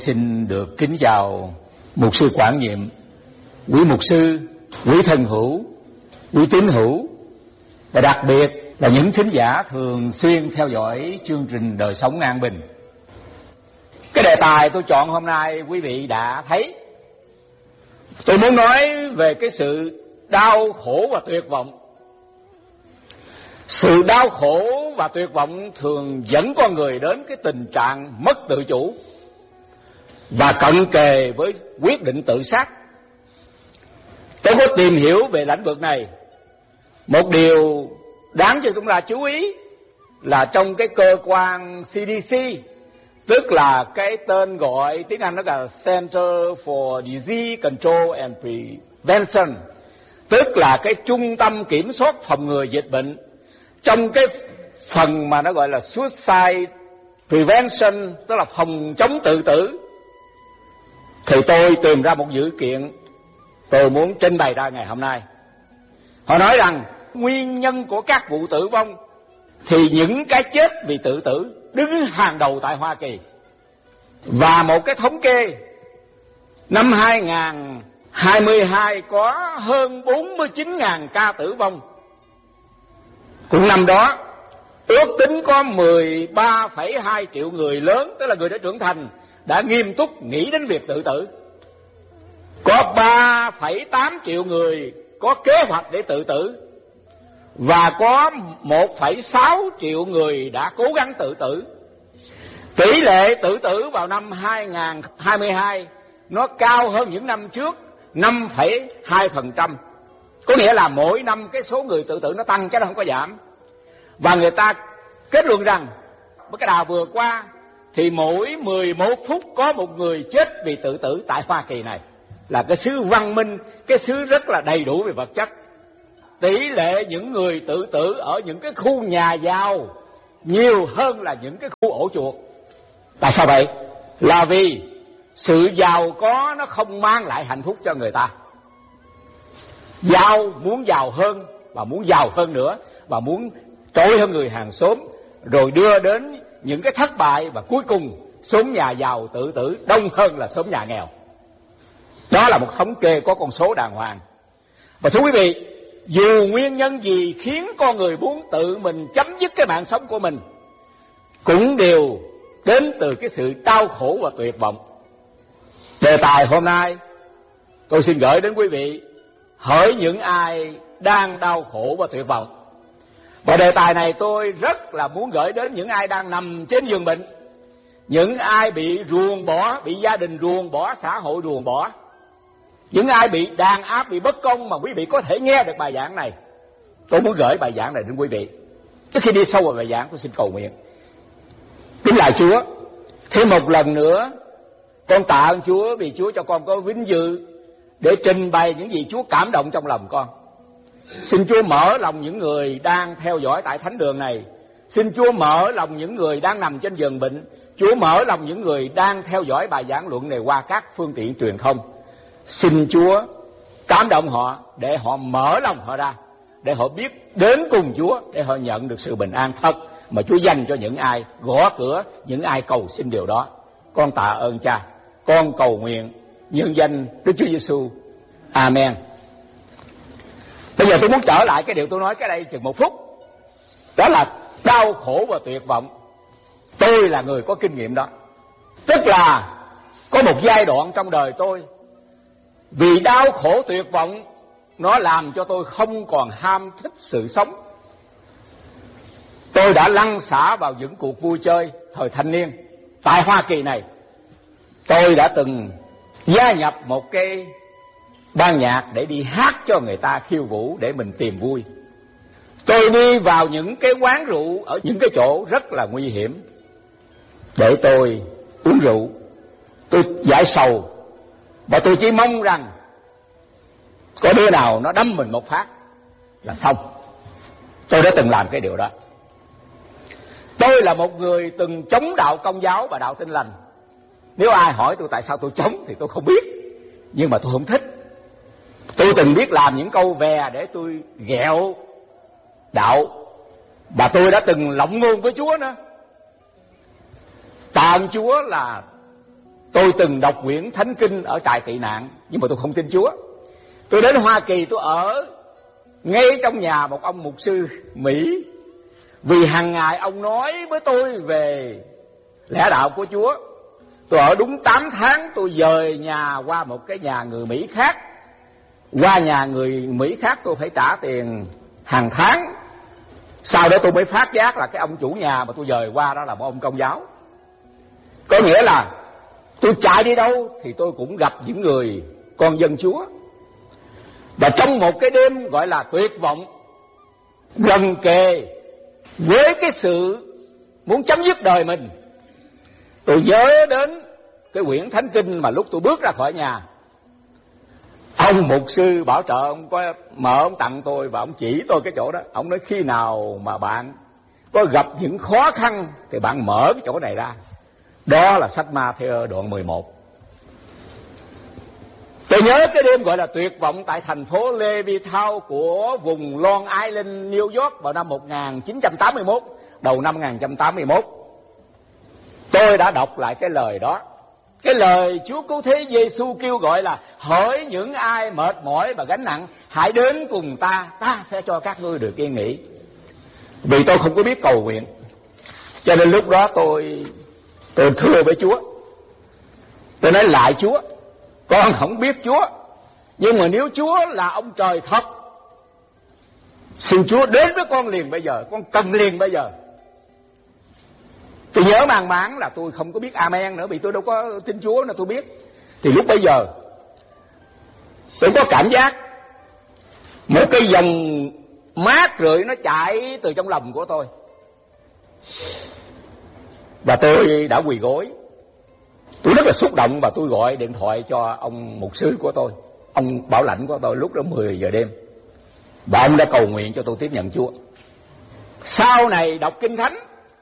Xin được kính chào mục sư Quảng Nhiệm, quý mục sư, quý thân hữu, quý tín hữu, và đặc biệt là những thính giả thường xuyên theo dõi chương trình Đời Sống An Bình. Cái đề tài tôi chọn hôm nay quý vị đã thấy. Tôi muốn nói về cái sự đau khổ và tuyệt vọng. Sự đau khổ và tuyệt vọng thường dẫn con người đến cái tình trạng mất tự chủ và cận kề với quyết định tự sát. Tôi có tìm hiểu về lĩnh vực này. Một điều đáng cho chúng ta chú ý là trong cái cơ quan CDC, tức là cái tên gọi tiếng Anh nó là Center for Disease Control and Prevention, tức là cái trung tâm kiểm soát phòng ngừa dịch bệnh. Trong cái phần mà nó gọi là Suicide Prevention, tức là phòng chống tự tử, thì tôi tìm ra một dữ kiện tôi muốn trình bày ra ngày hôm nay. Họ nói rằng nguyên nhân của các vụ tử vong thì những cái chết vì tự tử đứng hàng đầu tại Hoa Kỳ. Và một cái thống kê năm 2022 có hơn 49.000 ca tử vong. Cũng năm đó ước tính có 13,2 triệu người lớn, tức là người đã trưởng thành, đã nghiêm túc nghĩ đến việc tự tử. Có 3,8 triệu người có kế hoạch để tự tử, và có 1,6 triệu người đã cố gắng tự tử. Tỷ lệ tự tử vào năm 2022 nó cao hơn những năm trước 5,2%. Có nghĩa là mỗi năm cái số người tự tử nó tăng chứ nó không có giảm. Và người ta kết luận rằng với cái đà vừa qua thì mỗi 11 phút có một người chết vì tự tử tại Hoa Kỳ này. Là cái xứ văn minh, cái xứ rất là đầy đủ về vật chất. Tỷ lệ những người tự tử ở những cái khu nhà giàu nhiều hơn là những cái khu ổ chuột. Tại sao vậy? Là vì sự giàu có nó không mang lại hạnh phúc cho người ta. Giàu muốn giàu hơn và muốn giàu hơn nữa, và muốn trội hơn người hàng xóm, rồi đưa đến những cái thất bại, và cuối cùng xóm nhà giàu tự tử đông hơn là xóm nhà nghèo. Đó là một thống kê có con số đàng hoàng. Và thưa quý vị, dù nguyên nhân gì khiến con người muốn tự mình chấm dứt cái mạng sống của mình, cũng đều đến từ cái sự đau khổ và tuyệt vọng. Đề tài hôm nay tôi xin gửi đến quý vị: hỡi những ai đang đau khổ và tuyệt vọng. Và đề tài này tôi rất là muốn gửi đến những ai đang nằm trên giường bệnh, những ai bị ruồng bỏ, bị gia đình ruồng bỏ, xã hội ruồng bỏ, những ai bị đàn áp, bị bất công mà quý vị có thể nghe được bài giảng này. Tôi muốn gửi bài giảng này đến quý vị. Trước khi đi sâu vào bài giảng, tôi xin cầu nguyện. Kính lạy Chúa, thêm một lần nữa con tạ ơn Chúa vì Chúa cho con có vinh dự để trình bày những gì Chúa cảm động trong lòng con. Xin Chúa mở lòng những người đang theo dõi tại thánh đường này. Xin Chúa mở lòng những người đang nằm trên giường bệnh. Chúa mở lòng những người đang theo dõi bài giảng luận này qua các phương tiện truyền thông. Xin Chúa cảm động họ để họ mở lòng họ ra, để họ biết đến cùng Chúa, để họ nhận được sự bình an thật mà Chúa dành cho những ai gõ cửa, những ai cầu xin điều đó. Con tạ ơn Cha. Con cầu nguyện nhân danh Đức Chúa Giêsu. Amen. Bây giờ tôi muốn trở lại cái điều tôi nói cái đây chừng một phút. Đó là đau khổ và tuyệt vọng. Tôi là người có kinh nghiệm đó. Tức là có một giai đoạn trong đời tôi, vì đau khổ tuyệt vọng, nó làm cho tôi không còn ham thích sự sống. Tôi đã lăn xả vào những cuộc vui chơi thời thanh niên tại Hoa Kỳ này. Tôi đã từng gia nhập một cái ban nhạc để đi hát cho người ta khiêu vũ để mình tìm vui. Tôi đi vào những cái quán rượu ở những cái chỗ rất là nguy hiểm để tôi uống rượu, tôi giải sầu, và tôi chỉ mong rằng có đứa nào nó đâm mình một phát là xong. Tôi đã từng làm cái điều đó. Tôi là một người từng chống đạo Công giáo và đạo Tin lành. Nếu ai hỏi tôi tại sao tôi chống thì tôi không biết, nhưng mà tôi không thích. Tôi từng biết làm những câu về để tôi ghẹo đạo, và tôi đã từng lộng ngôn với Chúa nữa. Tạ ơn Chúa là Tôi từng đọc quyển Thánh Kinh ở trại tị nạn, nhưng mà tôi không tin Chúa. Tôi đến Hoa Kỳ, tôi ở ngay trong nhà một ông mục sư Mỹ, vì hàng ngày ông nói với tôi về lẽ đạo của Chúa. Tôi ở đúng 8 tháng, tôi dời nhà qua một cái nhà người Mỹ khác. Qua nhà người Mỹ khác tôi phải trả tiền hàng tháng. Sau đó tôi mới phát giác là cái ông chủ nhà mà tôi dời qua đó là một ông Công giáo. Có nghĩa là tôi chạy đi đâu thì tôi cũng gặp những người con dân Chúa. Và trong một cái đêm gọi là tuyệt vọng, gần kề với cái sự muốn chấm dứt đời mình, tôi nhớ đến cái quyển Thánh Kinh mà lúc tôi bước ra khỏi nhà, ông mục sư bảo trợ ông có mở ông tặng tôi và ông chỉ tôi cái chỗ đó. Ông nói khi nào mà bạn có gặp những khó khăn thì bạn mở cái chỗ này ra. Đó là sách Ma-thi-ơ đoạn 11. Tôi nhớ cái đêm gọi là tuyệt vọng tại thành phố Levittown của vùng Long Island, New York vào năm 1981, đầu năm 1981. Tôi đã đọc lại cái lời đó. Cái lời Chúa Cứu Thế Giêsu kêu gọi là: hỡi những ai mệt mỏi và gánh nặng, hãy đến cùng ta, ta sẽ cho các ngươi được yên nghỉ. Vì tôi không có biết cầu nguyện, cho nên lúc đó tôi thưa với Chúa. Tôi nói lại Chúa, con không biết Chúa, nhưng mà nếu Chúa là ông trời thật, xin Chúa đến với con liền bây giờ, con cần liền bây giờ. Tôi nhớ mang máng là tôi không có biết amen nữa, vì tôi đâu có tin Chúa nên tôi biết. Thì lúc bây giờ tôi có cảm giác một cái dòng mát rượi nó chảy từ trong lòng của tôi, và tôi đã quỳ gối. Tôi rất là xúc động và tôi gọi điện thoại cho ông mục sư của tôi, ông bảo lãnh của tôi, lúc đó 10 giờ đêm, và ông đã cầu nguyện cho tôi tiếp nhận Chúa. Sau này đọc Kinh Thánh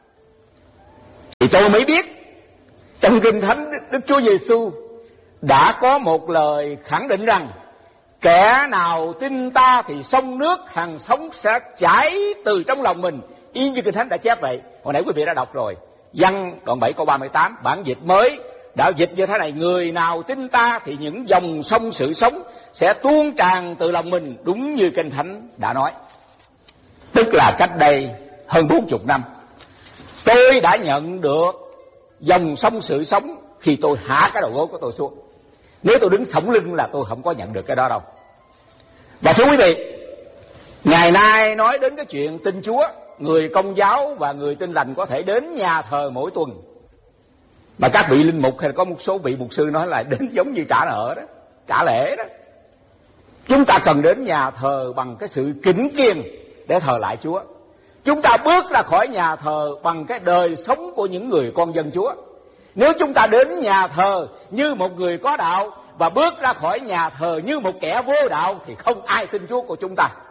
thì tôi mới biết trong Kinh Thánh Đức Chúa Giêsu đã có một lời khẳng định rằng: kẻ nào tin ta thì sông nước hằng sống sẽ chảy từ trong lòng mình, y như Kinh Thánh đã chép vậy. Hồi nãy quý vị đã đọc rồi, Giăng đoạn 7 câu 38, bản dịch mới đã dịch như thế này: người nào tin ta thì những dòng sông sự sống sẽ tuôn tràn từ lòng mình, đúng như Kinh Thánh đã nói. Tức là cách đây hơn 40 năm, tôi đã nhận được dòng sông sự sống khi tôi hạ cái đầu gối của tôi xuống. Nếu tôi đứng thõng lưng là tôi không có nhận được cái đó đâu. Và thưa quý vị, ngày nay nói đến cái chuyện tin Chúa, người Công giáo và người Tin Lành có thể đến nhà thờ mỗi tuần. Mà các vị linh mục hay có một số vị mục sư nói là đến giống như trả nợ đó, trả lễ đó. Chúng ta cần đến nhà thờ bằng cái sự kính kiêng để thờ lại Chúa. Chúng ta bước ra khỏi nhà thờ bằng cái đời sống của những người con dân Chúa. Nếu chúng ta đến nhà thờ như một người có đạo và bước ra khỏi nhà thờ như một kẻ vô đạo thì không ai tin Chúa của chúng ta.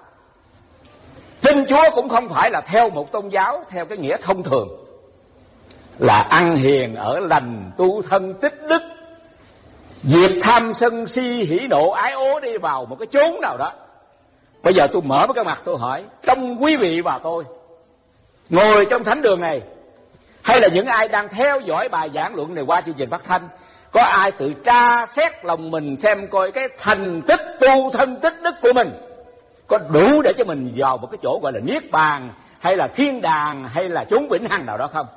Tin Chúa cũng không phải là theo một tôn giáo theo cái nghĩa thông thường, là ăn hiền ở lành, tu thân tích đức, diệt tham sân si hỉ nộ ái ố, đi vào một cái chốn nào đó. Bây giờ tôi mở cái mặt tôi hỏi, trong quý vị và tôi ngồi trong thánh đường này, hay là những ai đang theo dõi bài giảng luận này qua chương trình phát thanh, có ai tự tra xét lòng mình xem coi cái thành tích tu thân tích đức của mình có đủ để cho mình vào một cái chỗ gọi là niết bàn hay là thiên đàng hay là chốn vĩnh hằng nào đó không?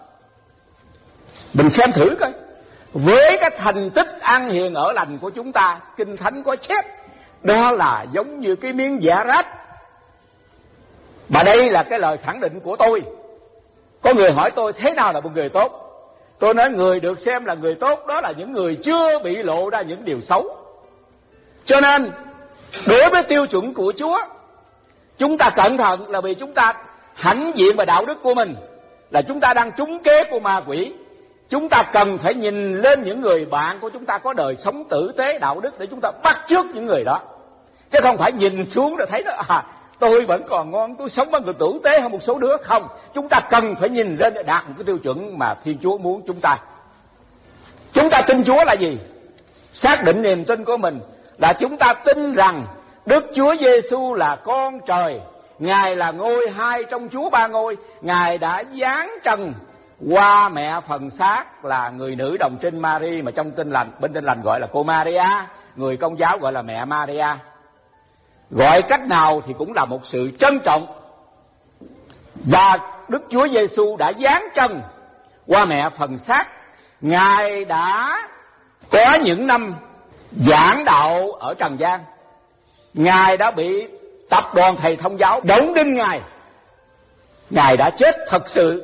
Mình xem thử coi, với cái thành tích ăn hiền ở lành của chúng ta, Kinh Thánh có chép đó là giống như cái miếng dạ rách. Mà đây là cái lời khẳng định của tôi. Có người hỏi tôi thế nào là một người tốt, tôi nói người được xem là người tốt đó là những người chưa bị lộ ra những điều xấu. Cho nên đối với tiêu chuẩn của Chúa, chúng ta cẩn thận là vì chúng ta hãnh diện và đạo đức của mình là chúng ta đang trúng kế của ma quỷ. Chúng ta cần phải nhìn lên những người bạn của chúng ta có đời sống tử tế đạo đức để chúng ta bắt chước những người đó, chứ không phải nhìn xuống rồi thấy đó tôi vẫn còn ngon, tôi sống bằng người tử tế hơn một số đứa. Không, chúng ta cần phải nhìn lên để đạt một cái tiêu chuẩn mà Thiên Chúa muốn chúng ta. Chúng ta tin Chúa là gì? Xác định niềm tin của mình là chúng ta tin rằng Đức Chúa Giêsu là con trời, Ngài là ngôi hai trong Chúa ba ngôi, Ngài đã giáng trần qua mẹ phần xác là người nữ đồng trinh Mary, mà trong Tin Lành, bên Tin Lành gọi là cô Maria, người Công giáo gọi là mẹ Maria. Gọi cách nào thì cũng là một sự trân trọng. Và Đức Chúa Giêsu đã giáng chân qua mẹ phần xác. Ngài đã có những năm giảng đạo ở trần gian. Ngài đã bị tập đoàn thầy thông giáo đóng đinh Ngài. Ngài đã chết thật sự.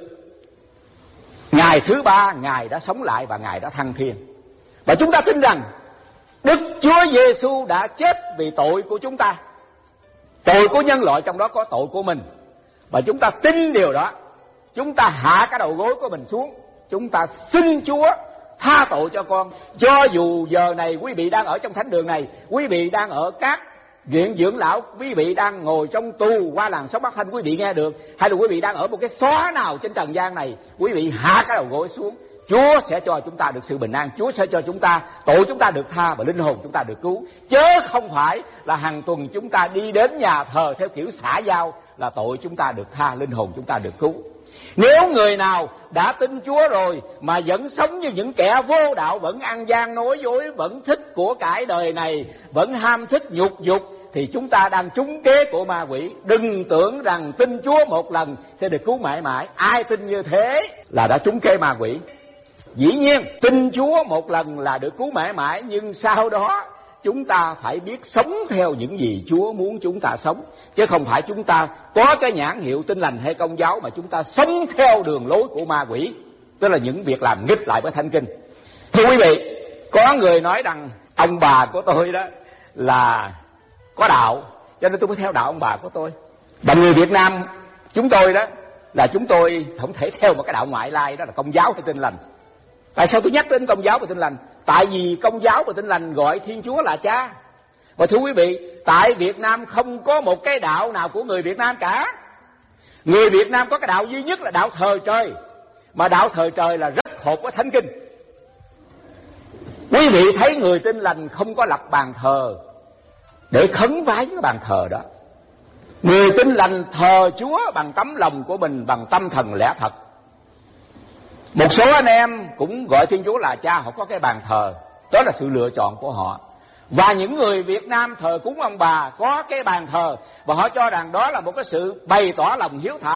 Ngày thứ ba Ngài đã sống lại và Ngài đã thăng thiên. Và chúng ta tin rằng Đức Chúa Giêsu đã chết vì tội của chúng ta, tội của nhân loại, trong đó có tội của mình. Và chúng ta tin điều đó. Chúng ta hạ cái đầu gối của mình xuống, chúng ta xin Chúa tha tội cho con. Cho dù giờ này quý vị đang ở trong thánh đường này, quý vị đang ở các viện dưỡng lão, quý vị đang ngồi trong tù qua làn sóng phát thanh quý vị nghe được, hay là quý vị đang ở một cái xó nào trên trần gian này, quý vị hạ cái đầu gối xuống, Chúa sẽ cho chúng ta được sự bình an. Chúa sẽ cho chúng ta, tội chúng ta được tha và linh hồn chúng ta được cứu. Chớ không phải là hàng tuần chúng ta đi đến nhà thờ theo kiểu xã giao là tội chúng ta được tha, linh hồn chúng ta được cứu. Nếu người nào đã tin Chúa rồi mà vẫn sống như những kẻ vô đạo, vẫn ăn gian nói dối, vẫn thích của cải đời này, vẫn ham thích nhục dục, thì chúng ta đang trúng kế của ma quỷ. Đừng tưởng rằng tin Chúa một lần sẽ được cứu mãi mãi. Ai tin như thế là đã trúng kế ma quỷ. Dĩ nhiên tin Chúa một lần là được cứu mãi mãi, nhưng sau đó chúng ta phải biết sống theo những gì Chúa muốn chúng ta sống, chứ không phải chúng ta có cái nhãn hiệu Tin Lành hay Công giáo mà chúng ta sống theo đường lối của ma quỷ, tức là những việc làm nghịch lại với Thánh Kinh. Thưa quý vị, có người nói rằng ông bà của tôi đó là có đạo, cho nên tôi mới theo đạo ông bà của tôi. Và người Việt Nam chúng tôi đó là chúng tôi không thể theo một cái đạo ngoại lai, đó là Công giáo hay Tin Lành. Tại sao tôi nhắc đến Công giáo và Tin Lành? Tại vì Công giáo và Tin Lành gọi Thiên Chúa là Cha. Và thưa quý vị, tại Việt Nam không có một cái đạo nào của người Việt Nam cả. Người Việt Nam có cái đạo duy nhất là đạo thờ trời, mà đạo thờ trời là rất hợp với Thánh Kinh. Quý vị thấy người Tin Lành không có lập bàn thờ để khấn vái cái bàn thờ đó. Người Tin Lành thờ Chúa bằng tấm lòng của mình, bằng tâm thần lẽ thật. Một số anh em cũng gọi Thiên Chúa là Cha, họ có cái bàn thờ, đó là sự lựa chọn của họ. Và những người Việt Nam thờ cúng ông bà có cái bàn thờ, và họ cho rằng đó là một cái sự bày tỏ lòng hiếu thảo.